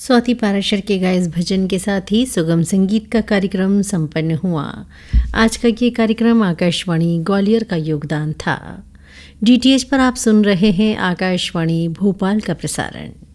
स्वाति पाराशर के गाए इस भजन के साथ ही सुगम संगीत का कार्यक्रम संपन्न हुआ। आज का ये कार्यक्रम आकाशवाणी ग्वालियर का योगदान था। डीटीएच पर आप सुन रहे हैं आकाशवाणी भोपाल का प्रसारण।